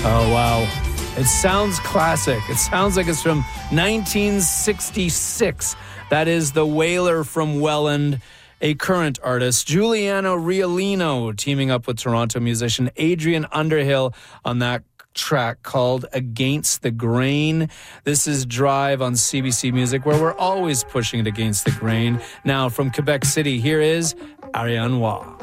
Oh, wow. It sounds classic. It sounds like it's from 1966. That is The Wailer from Welland, a current artist. Giuliano Riolino teaming up with Toronto musician Adrian Underhill on that track called Against the Grain. This is Drive on CBC Music, where we're always pushing it against the grain. Now, from Quebec City, here is Ariane Noir.